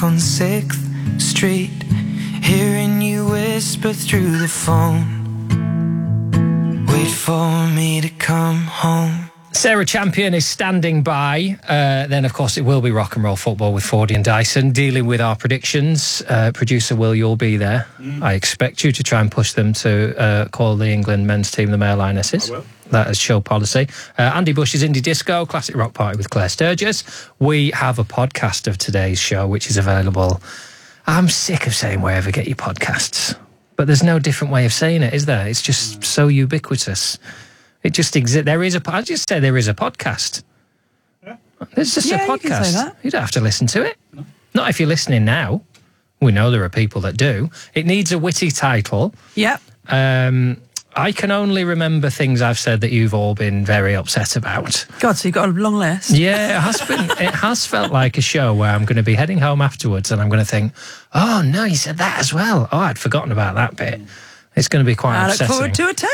on 6th Street, hearing you whisper through the phone, wait for me to come home. Sarah Champion is standing by. Then, of course, it will be Rock and Roll Football with Fordy and Dyson, dealing with our predictions. Producer Will, you'll be there. I expect you to try and push them to call the England men's team the Male Lionesses. I will. That is show policy. Andy Bush's Indie Disco, Classic Rock Party with Claire Sturgis. We have a podcast of today's show, which is available. I'm sick of saying wherever get your podcasts. But there's no different way of saying it, is there? It's just so ubiquitous. It just exists. I just say there is a podcast. Yeah. There's just a podcast. You can say that. You don't have to listen to it. No. Not if you're listening now. We know there are people that do. It needs a witty title. Yep. I can only remember things I've said that you've all been very upset about. God, so you've got a long list. Yeah, it has felt like a show where I'm going to be heading home afterwards and I'm going to think, oh, no, you said that as well. Oh, I'd forgotten about that bit. It's going to be quite upsetting. I look forward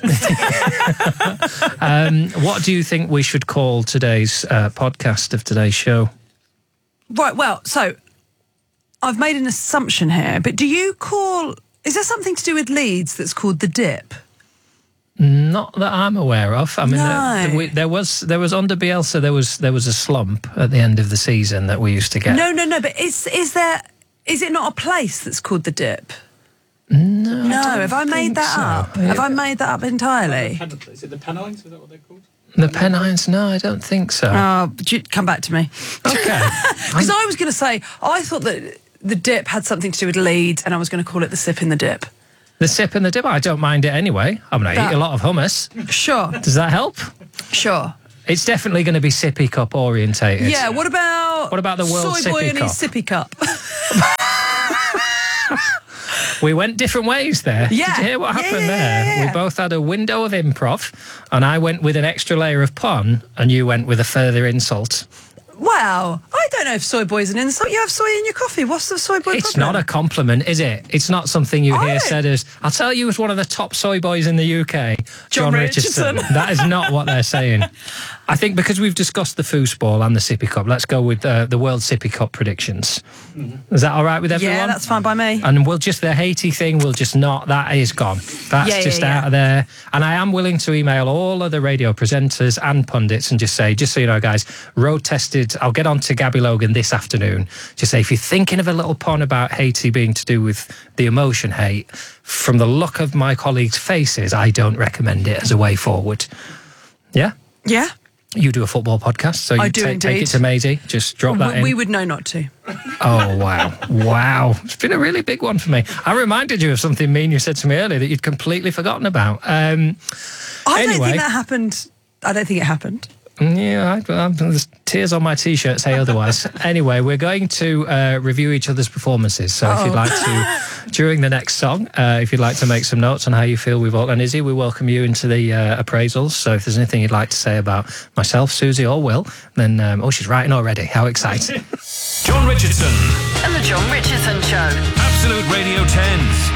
to attack. What do you think we should call today's podcast of today's show? Right, well, so I've made an assumption here, but is there something to do with Leeds that's called The Dip? Not that I'm aware of. I mean, No. there was under Bielsa, there was a slump at the end of the season that we used to get. No, but is it not a place that's called The Dip? No, Have I made that up? Have I made that up entirely? Is it the Pennines? Is that what they're called? The Pennines? No, I don't think so. Come back to me. Okay. Because I was going to say, I thought that The Dip had something to do with Leeds, and I was going to call it The Sip in the Dip. The Sip and the Dip, I don't mind it anyway. I mean, I eat a lot of hummus. Sure. Does that help? Sure. It's definitely going to be sippy cup orientated. Yeah, what about the World Soy Boy Sippy and his sippy cup? We went different ways there. Yeah. Did you hear what happened Yeah. there? We both had a window of improv, and I went with an extra layer of pun, and you went with a further insult. Wow. I don't know if soy boy's an insult. You have soy in your coffee. What's the soy boy It's problem? not a compliment, is it? It's not something you hear said as, I'll tell you as one of the top soy boys in the UK, John Richardson. That is not what they're saying. I think because we've discussed the foosball and the sippy cup, let's go with the World Sippy Cup predictions. Is that all right with everyone? Yeah, that's fine by me. And the Haiti thing will just not, that is gone. That's just out of there. And I am willing to email all of the radio presenters and pundits and just say, just so you know, guys, road tested, I'll get on to Gabby Logan this afternoon. Just say, if you're thinking of a little pun about Haiti being to do with the emotion hate, from the look of my colleagues' faces, I don't recommend it as a way forward. Yeah? Yeah. You do a football podcast, so you take it to Maisie. Just drop that in. We would know not to. Oh, wow. Wow. It's been a really big one for me. I reminded you of something mean you said to me earlier that you'd completely forgotten about. I don't think that happened. I don't think it happened. Yeah, there's tears on my T-shirt say otherwise. Anyway, we're going to review each other's performances. So if you'd like to, during the next song, if you'd like to make some notes on how you feel with all, and Izzy, we welcome you into the appraisals. So if there's anything you'd like to say about myself, Susie or Will, then, she's writing already. How exciting. John Richardson And the John Richardson Show. Absolute Radio 10s.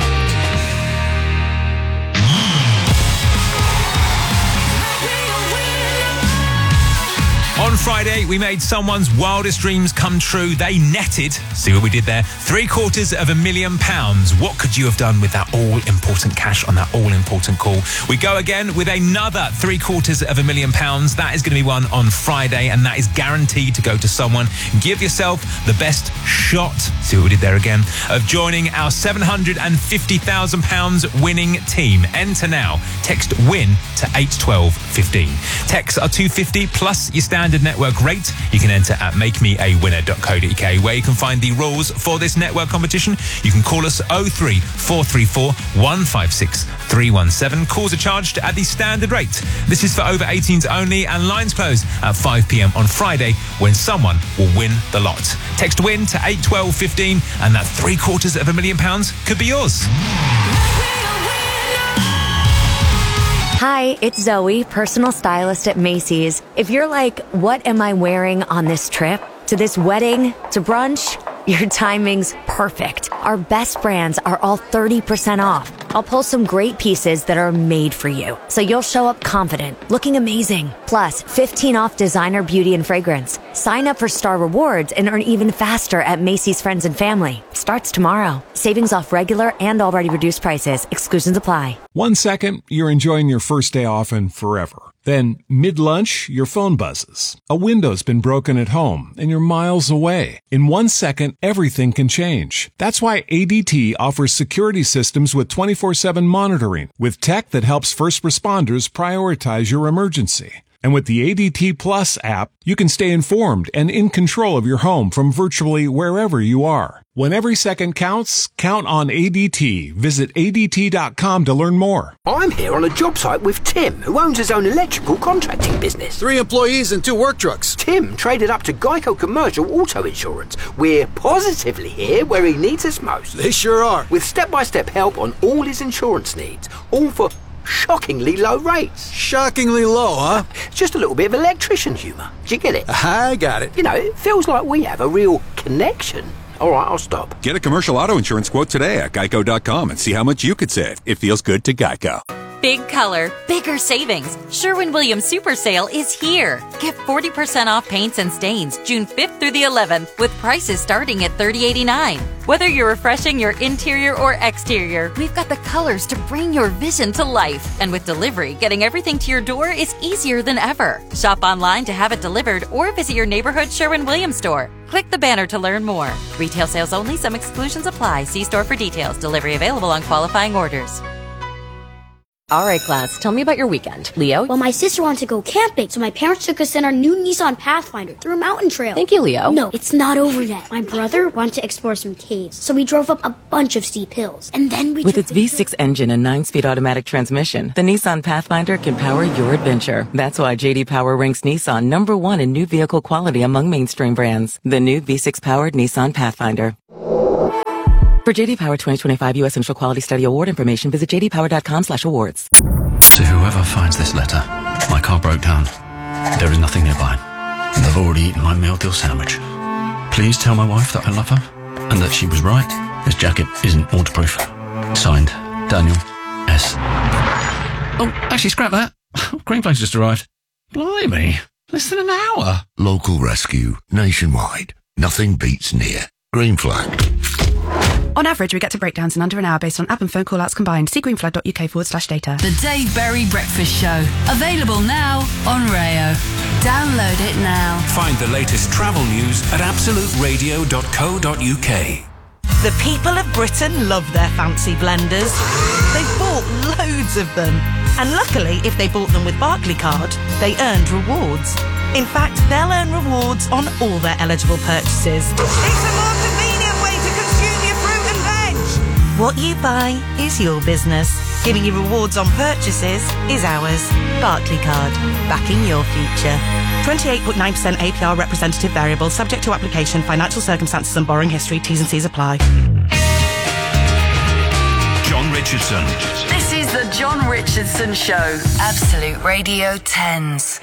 On Friday, we made someone's wildest dreams come true. They netted, see what we did there, £750,000. What could you have done with that all-important cash on that all-important call? We go again with another £750,000. That is going to be one on Friday, and that is guaranteed to go to someone. Give yourself the best shot, see what we did there again, of joining our £750,000 winning team. Enter now. Text WIN to 81215. Texts are £250 plus your standard network rate. You can enter at makemeawinner.co.uk, where you can find the rules for this network competition. You can call us 03434 156 317. Calls are charged at the standard rate. This is for over 18s only, and lines close at 5 p.m. on Friday, when someone will win the lot. Text WIN to 81215, and that £750,000 could be yours. Hi, it's Zoe, personal stylist at Macy's. If you're like, what am I wearing on this trip? To this wedding? To brunch? Your timing's perfect. Our best brands are all 30% off. I'll pull some great pieces that are made for you, so you'll show up confident, looking amazing. Plus, 15 off designer beauty and fragrance. Sign up for Star Rewards and earn even faster at Macy's Friends and Family. Starts tomorrow. Savings off regular and already reduced prices. Exclusions apply. 1 second, you're enjoying your first day off and forever. Then, mid-lunch, your phone buzzes. A window's been broken at home, and you're miles away. In 1 second, everything can change. That's why ADT offers security systems with 24/7 monitoring, with tech that helps first responders prioritize your emergency. And with the ADT Plus app, you can stay informed and in control of your home from virtually wherever you are. When every second counts, count on ADT. Visit ADT.com to learn more. I'm here on a job site with Tim, who owns his own electrical contracting business. 3 employees and 2 work trucks. Tim traded up to Geico Commercial Auto Insurance. We're positively here where he needs us most. They sure are. With step-by-step help on all his insurance needs, all for shockingly low rates. Shockingly low, huh? Just a little bit of electrician humour. Do you get it? I got it. You know, it feels like we have a real connection. All right, I'll stop. Get a commercial auto insurance quote today at geico.com and see how much you could save. It feels good to Geico. Big color, bigger savings. Sherwin-Williams Super Sale is here. Get 40% off paints and stains June 5th through the 11th with prices starting at $30.89. Whether you're refreshing your interior or exterior, we've got the colors to bring your vision to life. And with delivery, getting everything to your door is easier than ever. Shop online to have it delivered or visit your neighborhood Sherwin-Williams store. Click the banner to learn more. Retail sales only. Some exclusions apply. See store for details. Delivery available on qualifying orders. All right, class, tell me about your weekend. Leo? Well, my sister wanted to go camping, so my parents took us in our new Nissan Pathfinder through a mountain trail. Thank you, Leo. No, it's not over yet. My brother wanted to explore some caves, so we drove up a bunch of steep hills. And then we With its V6 engine and 9-speed automatic transmission, the Nissan Pathfinder can power your adventure. That's why J.D. Power ranks Nissan #1 in new vehicle quality among mainstream brands. The new V6-powered Nissan Pathfinder. For J.D. Power 2025 U.S. Central Quality Study Award information, visit jdpower.com/awards. To whoever finds this letter, my car broke down. There is nothing nearby, and I've already eaten my meal deal sandwich. Please tell my wife that I love her, and that she was right. This jacket isn't waterproof. Signed, Daniel S. Oh, actually, scrap that. Greenplane's just arrived. Blimey, less than an hour. Local rescue, nationwide. Nothing beats near. Green Flag. On average, we get to breakdowns in under an hour based on app and phone call-outs combined. See greenflag.uk/data. The Dave Berry Breakfast Show. Available now on Rayo. Download it now. Find the latest travel news at absoluteradio.co.uk. The people of Britain love their fancy blenders. They've bought loads of them. And luckily, if they bought them with Barclaycard, they earned rewards. In fact, they'll earn rewards on all their eligible purchases. It's a more convenient way to consume your fruit and veg. What you buy is your business. Giving you rewards on purchases is ours. Barclaycard, backing your future. 28.9% APR representative variable, subject to application, financial circumstances and borrowing history. T's and C's apply. John Richardson. This is the John Richardson Show. Absolute Radio 10s.